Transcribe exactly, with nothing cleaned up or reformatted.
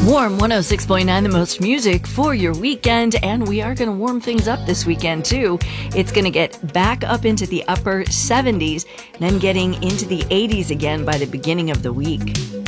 Warm one oh six point nine, the most music for your weekend, and we are going to warm things up this weekend too. It's going to get back up into the upper seventies, then getting into the eighties again by the beginning of the week.